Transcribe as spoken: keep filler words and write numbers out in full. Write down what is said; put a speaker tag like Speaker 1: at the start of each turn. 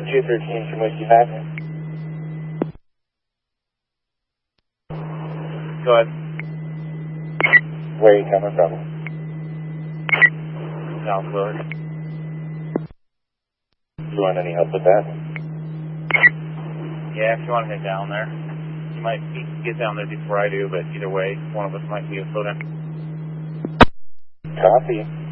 Speaker 1: two thirteen from Whiskey five.
Speaker 2: Go ahead.
Speaker 1: Where are you coming from?
Speaker 2: Southward.
Speaker 1: Do you want any help with that?
Speaker 2: Yeah, if you want to head down there. You might get down there before I do, but either way, one of us might be a slow down.
Speaker 1: Copy.